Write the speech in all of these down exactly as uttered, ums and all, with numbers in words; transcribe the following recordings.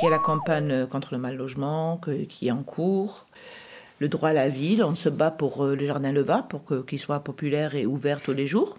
il y a la campagne contre le mal logement que, qui est en cours. Le droit à la ville, on se bat pour le jardin Leva, pour que, qu'il soit populaire et ouvert tous les jours.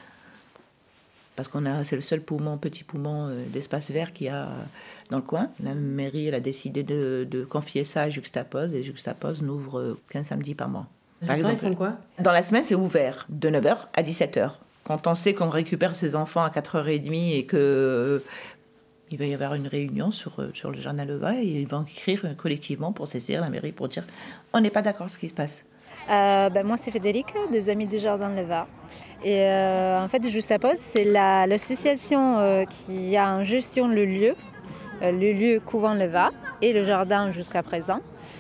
Parce qu'on a, c'est le seul poumon, petit poumon euh, d'espace vert qu'il y a dans le coin. La mairie elle a décidé de, de confier ça à Juxtapose, et Juxtapose n'ouvre euh, qu'un samedi par mois. Par exemple, ils font quoi ? Dans la semaine, c'est ouvert, de neuf heures à dix-sept heures. Quand on sait qu'on récupère ses enfants à quatre heures trente et que... Euh, il va y avoir une réunion sur, sur le jardin Leva et ils vont écrire collectivement pour saisir la mairie pour dire on n'est pas d'accord avec ce qui se passe. Euh, ben moi c'est Frédéric, des Amis du Jardin Leva. Et euh, en fait Juxtapose, c'est la, l'association euh, qui a en gestion le lieu, euh, le lieu Couvent Leva et le jardin jusqu'à présent.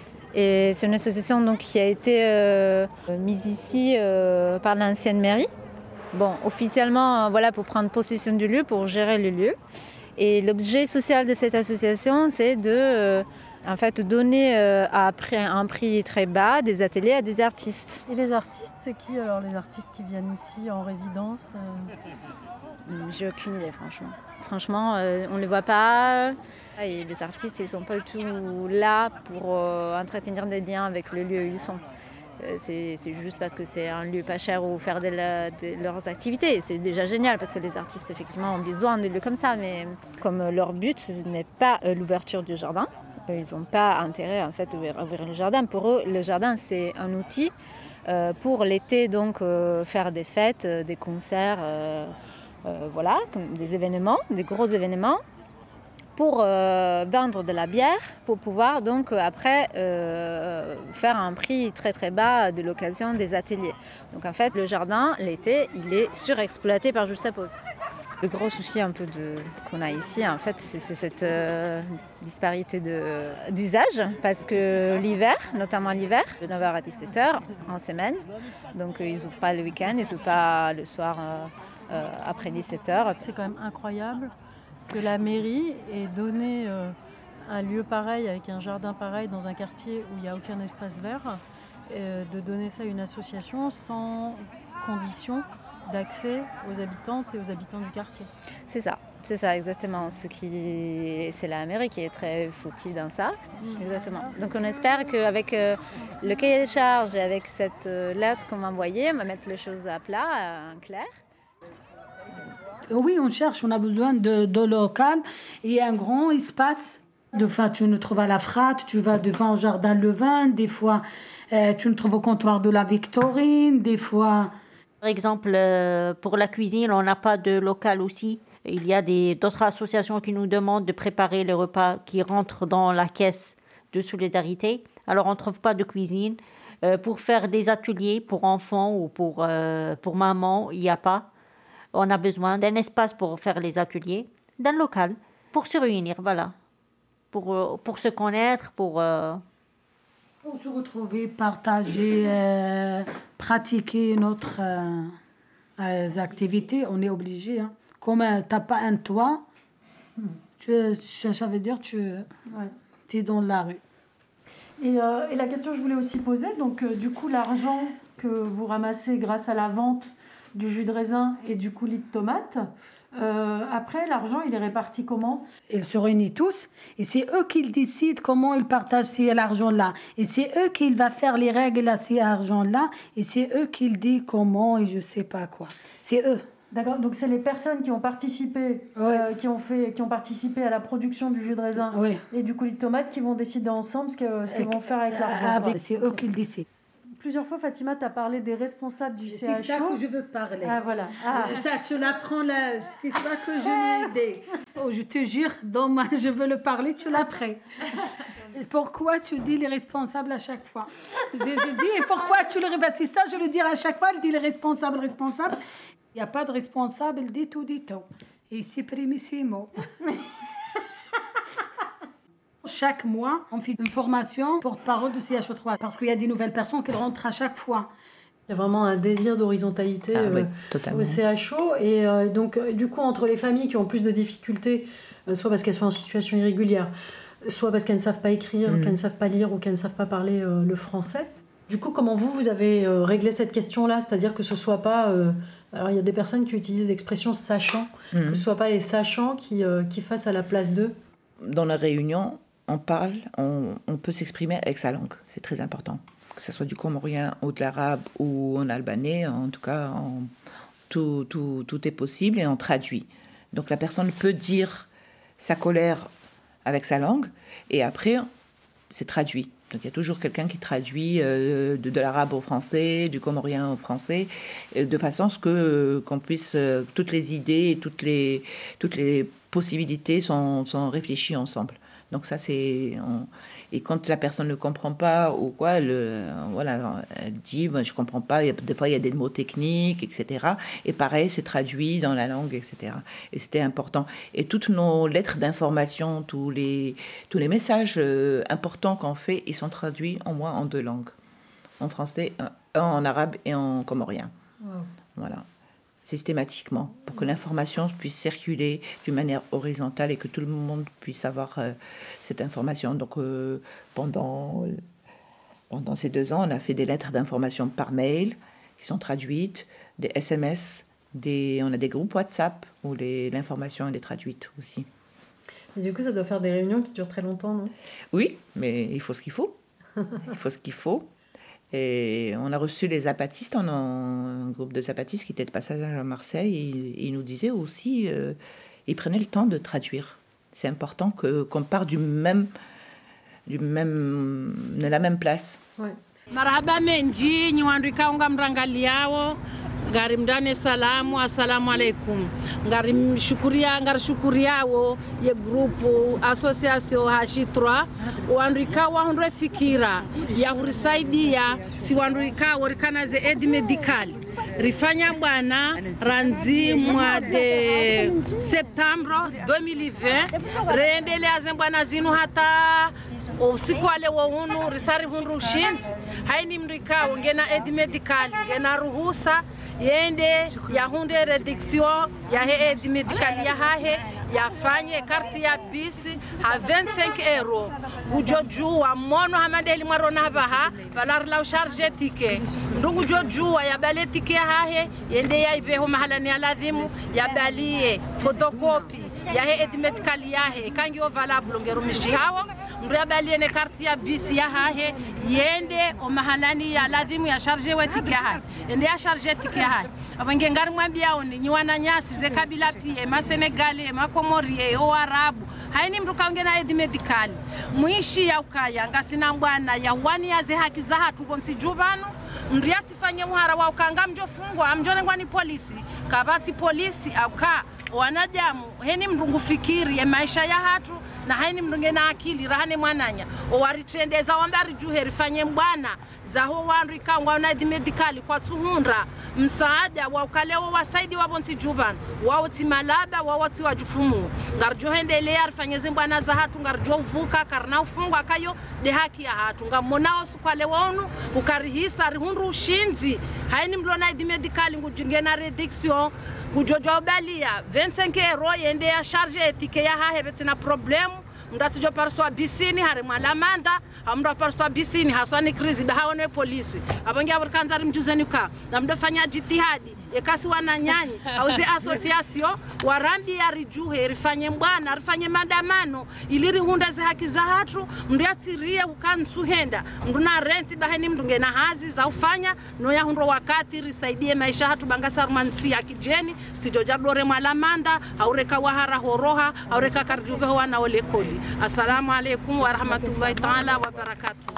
Et c'est une association donc, qui a été euh, mise ici euh, par l'ancienne mairie. Bon, officiellement, euh, voilà, pour prendre possession du lieu, pour gérer le lieu. Et l'objet social de cette association, c'est de euh, en fait, donner euh, à un prix très bas des ateliers à des artistes. Et les artistes, c'est qui alors les artistes qui viennent ici en résidence euh... J'ai aucune idée, franchement. Franchement, euh, on ne les voit pas. Et les artistes, ils ne sont pas du tout là pour euh, entretenir des liens avec le lieu où ils sont. C'est, c'est juste parce que c'est un lieu pas cher où faire de, la, de leurs activités. C'est déjà génial parce que les artistes effectivement ont besoin de lieux comme ça, mais comme leur but ce n'est pas l'ouverture du jardin, ils n'ont pas intérêt en fait à ouvrir le jardin. Pour eux, le jardin c'est un outil euh, pour l'été, donc euh, faire des fêtes, des concerts, euh, euh, voilà, des événements, des gros événements. Pour euh, vendre de la bière, pour pouvoir donc après euh, faire un prix très très bas de l'occasion des ateliers. Donc en fait le jardin l'été il est surexploité par Juxtapose. Le gros souci un peu de, qu'on a ici en fait c'est, c'est cette euh, disparité de, d'usage parce que l'hiver, notamment l'hiver, de neuf heures à dix-sept heures en semaine, donc euh, ils n'ouvrent pas le week-end, ils n'ouvrent pas le soir euh, euh, après dix-sept heures. C'est quand même incroyable que la mairie ait donné euh, un lieu pareil avec un jardin pareil dans un quartier où il n'y a aucun espace vert, euh, de donner ça à une association sans condition d'accès aux habitantes et aux habitants du quartier. C'est ça, c'est ça exactement. Ce qui, c'est la mairie qui est très fautive dans ça. Mmh. Exactement. Donc on espère qu'avec euh, le cahier des charges et avec cette euh, lettre qu'on m'a envoyée, on va mettre les choses à plat, en clair. Oui, on cherche, on a besoin de, de local et un grand espace. Des fois, tu nous trouves à la Frate, tu vas devant au jardin Levin, des fois, euh, tu nous trouves au comptoir de la Victorine, des fois... Par exemple, euh, pour la cuisine, on n'a pas de local aussi. Il y a des, d'autres associations qui nous demandent de préparer les repas qui rentrent dans la caisse de solidarité. Alors, on ne trouve pas de cuisine. Euh, pour faire des ateliers pour enfants ou pour, euh, pour maman, il n'y a pas. On a besoin d'un espace pour faire les ateliers, d'un local, pour se réunir, voilà. Pour, pour se connaître, pour... Euh... Pour se retrouver, partager, euh, pratiquer notre euh, euh, activités, on est obligé. Hein. Comme euh, tu n'as pas un toit, tu, ça veut dire que tu ouais. es dans la rue. Et, euh, et la question que je voulais aussi poser, donc euh, du coup l'argent que vous ramassez grâce à la vente du jus de raisin et du coulis de tomates, euh, après l'argent il est réparti comment ? Ils se réunissent tous et c'est eux qui décident comment ils partagent cet argent-là. Et c'est eux qui vont faire les règles à cet argent-là et c'est eux qui disent comment et je sais pas quoi. C'est eux. D'accord, donc c'est les personnes qui ont participé, oui. euh, qui ont fait, qui ont participé à la production du jus de raisin oui. et du coulis de tomate qui vont décider ensemble ce, que, ce qu'ils vont faire avec l'argent. Avec, c'est eux qui le décident. Plusieurs fois, Fatima, tu as parlé des responsables du C H O. C'est ça que je veux parler. Ah, voilà. Ah. Ça, tu l'apprends là. C'est ça que je veux aider. Oh, je te jure, dommage, je veux le parler, tu l'apprends. Pourquoi tu dis les responsables à chaque fois ? Je, je dis, et pourquoi tu le répètes ? C'est ça, je le dis à chaque fois, il dit les responsables, responsables. Il n'y a pas de responsable, il dit tout, dit tout. Et c'est primissimo. Chaque mois, on fait une formation porte-parole du C H O trois parce qu'il y a des nouvelles personnes qui rentrent à chaque fois. Il y a vraiment un désir d'horizontalité ah, oui, euh, au C H O. Et euh, donc, euh, du coup, entre les familles qui ont plus de difficultés, euh, soit parce qu'elles sont en situation irrégulière, soit parce qu'elles ne savent pas écrire, mmh. qu'elles ne savent pas lire ou qu'elles ne savent pas parler euh, le français. Du coup, comment vous, vous avez euh, réglé cette question-là ? C'est-à-dire que ce ne soit pas... Euh, alors, il y a des personnes qui utilisent l'expression « sachant mmh. », que ce ne soit pas les sachants qui, euh, qui fassent à la place d'eux. dans la réunion, on parle, on, on peut s'exprimer avec sa langue. C'est très important. Que ce soit du comorien ou de l'arabe ou en albanais, en tout cas, en, tout, tout, tout est possible et on traduit. Donc la personne peut dire sa colère avec sa langue et après, c'est traduit. Donc il y a toujours quelqu'un qui traduit euh, de, de l'arabe au français, du comorien au français, de façon à ce que, euh, qu'on puisse, euh, toutes les idées et toutes les, toutes les possibilités sont, sont réfléchies ensemble. Donc ça c'est... On, et quand la personne ne comprend pas ou quoi, elle, euh, voilà, elle dit ben, « je ne comprends pas », il y a, des fois il y a des mots techniques, et cetera. Et pareil, c'est traduit dans la langue, et cetera. Et c'était important. Et toutes nos lettres d'information, tous les, tous les messages euh, importants qu'on fait, ils sont traduits en moins en deux langues. En français, un en arabe et en comorien. Wow. Voilà. Systématiquement, pour que l'information puisse circuler d'une manière horizontale et que tout le monde puisse avoir euh, cette information. Donc, euh, pendant, pendant ces deux ans, on a fait des lettres d'information par mail qui sont traduites, des S M S, des, on a des groupes WhatsApp où les, l'information est traduite aussi. Et du coup, ça doit faire des réunions qui durent très longtemps, non ? Oui, mais il faut ce qu'il faut. Il faut ce qu'il faut. Et on a reçu les zapatistes, on a un groupe de zapatistes qui était de passage à Marseille, et ils nous disaient aussi, euh, ils prenaient le temps de traduire. C'est important que, qu'on part du même, du même, de la même place. Ouais. Marhaba menji nyuandika unga mrangaliao ngari mdane salamu assalamu alaikum ngari mshukuria ngari shukuriao ye grupu association hashitra wandika wahundre fikira ya hurisaidia si wandika warikana ze aid medical rifanya bwana ranzi mwa de septembre deux mille vingt rendelea zembwana zinu hata usiku wale wa hunu risari hundu shinzi haini mrika ngena aid medical ngena ruhusa yende ya hunde reduction ya he aid medical ya hahe yafanye karti ya bisi ha vingt-cinq euros ujojua mono hamadeli marona baha valar la charge ticket ndungu jojua ya bale ticket hahe yende ya ibeho mahala ni aladhimu ya balie photocopy ya he aid medical ya he kangi o valable ngero mishihawo mrabalie ne karti ya bisi ya hahe yende o mahalani ya ladhimu ya charge we ticket hahe yende ya charge ticket hahe abange ngari mwambia oni nyiwana nyasi ze kabila pia ma Senegal ma Comorie o Arabu haini mtu kaongena aid medical mwishi ya ukaya ngasina bwana ya wani ya ze haki za hatu bonsi jubano mriati fanye muhara wa ukanga mjofungwa amjone ngwani polisi kabati polisi auka wanadamu heni mtu ngufikiri ya maisha ya hatu na haini mtu ngena akili rahane mwananya o waritrendeza wambari juheri fanye mbwana za ho wandu ikangwa na aid medical kwa tuhundra msaada wa ukalewa wasaidi wa bonsi juban wao timalaba wao ti wajufumu ngarjo hendelea rifanyeze mbwana za hatu ngarjo uvuka karna ufungwa kayo de haki ya hatu ngamonao sukale wonu ukarihisa rihundu ushinzi haini mlona aid medical ngujingena reduction kujojo balia vingt-cinq euros yende ya charge ticket ya hahe betina problem mndatujo parso bisini hare mwalamanda amro parso bisini haswani krizi bahawone polisi abangi abarkanza rimjuzeni ka namdofanya jitihadi ekasi wananyanyi auze association warambi ya rijuhe rifanye mbwana rifanye mandamano iliri hunda za haki za hatu mndiatirie ukansuhenda mnduna renti baheni mndungena hazi za ufanya no ya hundo wakati risaidie maisha hatu bangasa rumansi ya kijeni sijoja dore mwalamanda haureka wahara horoha haureka karjuve wana ole koli. Assalamu alaikum wa rahmatullahi ta'ala wa barakatuh.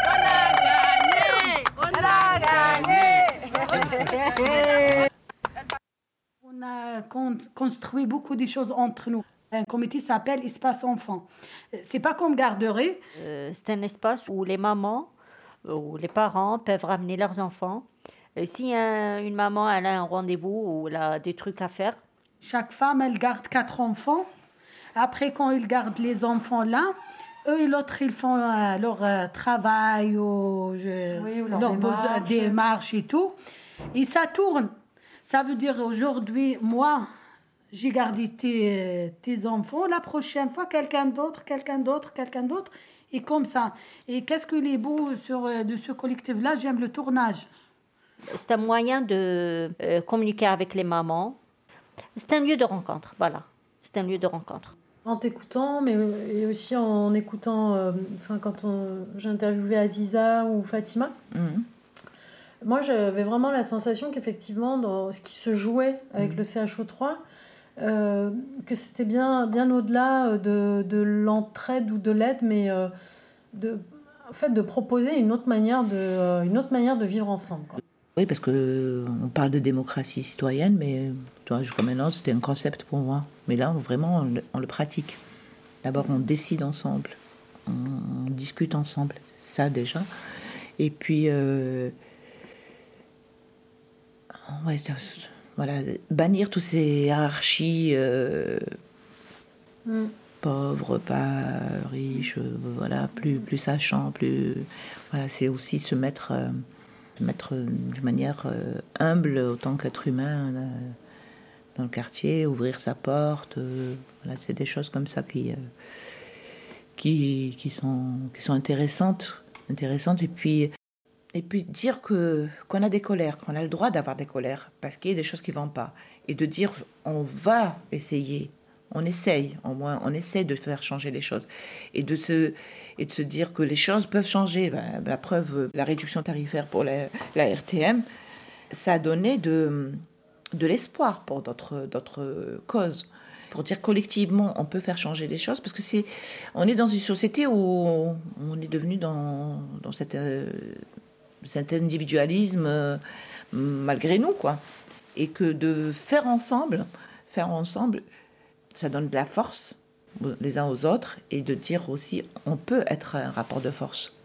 On a construit beaucoup de choses entre nous. Un comité s'appelle Espace Enfant. C'est pas comme garderie. Euh, c'est un espace où les mamans ou les parents peuvent ramener leurs enfants. Euh, si un, une maman elle a un rendez-vous ou elle a des trucs à faire. Chaque femme, elle garde quatre enfants. Après, quand ils gardent les enfants là, eux et l'autre, ils font euh, leur euh, travail, ou, je, oui, ou leur leur démarche. démarche et tout. Et ça tourne. Ça veut dire aujourd'hui, moi, j'ai gardé tes, tes enfants. La prochaine fois, quelqu'un d'autre, quelqu'un d'autre, quelqu'un d'autre. Et comme ça. Et qu'est-ce qu'il est beau sur, de ce collectif-là? J'aime le tournage. C'est un moyen de euh, communiquer avec les mamans. C'est un lieu de rencontre, voilà. C'est un lieu de rencontre. En t'écoutant, mais et aussi en écoutant, euh, enfin, quand on, j'ai interviewé Aziza ou Fatima, Mmh. moi j'avais vraiment la sensation qu'effectivement, dans ce qui se jouait avec Mmh. le C H O trois, euh, que c'était bien, bien au-delà de, de l'entraide ou de l'aide, mais euh, de, en fait, de proposer une autre manière de, euh, une autre manière de vivre ensemble, quoi. Oui, parce qu'on parle de démocratie citoyenne, mais tu vois, jusqu'à maintenant, c'était un concept pour moi. Mais là, on, vraiment, on le, on le pratique. D'abord, on décide ensemble, on, on discute ensemble, ça déjà. Et puis, euh, ouais, voilà, bannir toutes ces hiérarchies, euh, Mm. pauvres, pas riches, euh, voilà, plus, plus sachant, plus... Voilà, c'est aussi se mettre... Euh, mettre de manière euh, humble autant qu'être humain euh, dans le quartier, ouvrir sa porte, euh, voilà, c'est des choses comme ça qui, euh, qui, qui, sont, qui sont intéressantes, intéressantes. Et puis, et puis dire que, qu'on a des colères, qu'on a le droit d'avoir des colères, parce qu'il y a des choses qui ne vont pas. Et de dire, on va essayer, on essaye, au moins, on essaie de faire changer les choses. Et de se... et de se dire que les choses peuvent changer. Ben, la preuve, la réduction tarifaire pour la, la R T M, ça a donné de, de l'espoir pour d'autres, d'autres causes. Pour dire collectivement, on peut faire changer les choses, parce que c'est, on est dans une société où on, on est devenu dans, dans cette, euh, cet individualisme euh, malgré nous, quoi. Et que de faire ensemble, faire ensemble, ça donne de la force les uns aux autres, et de dire aussi on peut être un rapport de force.